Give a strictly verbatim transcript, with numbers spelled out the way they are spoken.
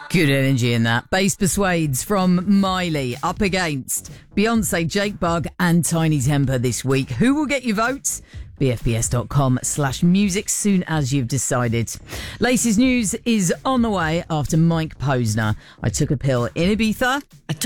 Good energy in that. Bass Persuades from Miley up against Beyonce, Jake Bugg and Tiny Temper this week. Who will get your votes? bfbs.com slash music soon as you've decided. Latest news is on the way after Mike Posner. I took a pill in Ibiza. I took